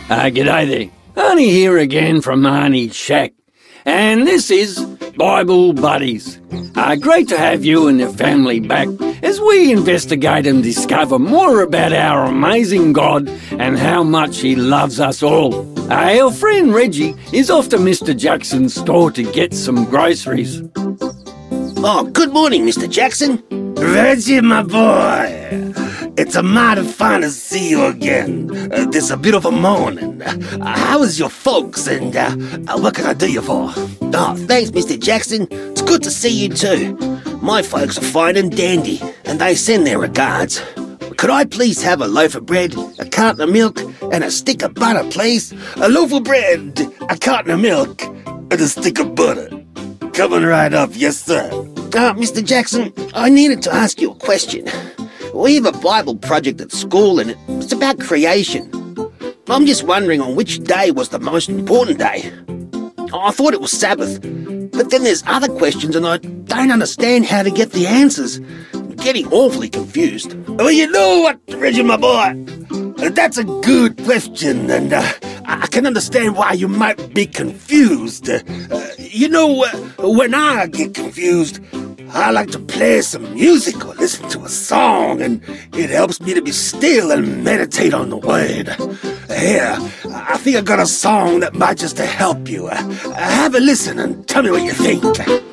G'day there. Arnie here again from Arnie's Shack. And this is Bible Buddies. Great to have you and your family back as we investigate and discover more about our amazing God and how much He loves us all. Our friend Reggie is off to Mr. Jackson's store to get some groceries. Oh, good morning, Mr. Jackson. Reggie, my boy. It's a mighty fine to see you again. This a beautiful morning. How is your folks and what can I do you for? Oh, thanks, Mr. Jackson. It's good to see you too. My folks are fine and dandy, and they send their regards. Could I please have a loaf of bread, a carton of milk, and a stick of butter, please? A loaf of bread, a carton of milk, and a stick of butter. Coming right up, yes, sir. Mr. Jackson, I needed to ask you a question. We have a Bible project at school, and it's about creation. I'm just wondering on which day was the most important day. I thought it was Sabbath, but then there's other questions, and I don't understand how to get the answers. I'm getting awfully confused. Well, you know what, Reggie, my boy? That's a good question, and I can understand why you might be confused. When I get confused, I like to play some music or listen to a song, and it helps me to be still and meditate on the Word. Here, I think I got a song that might just help you. Have a listen and tell me what you think.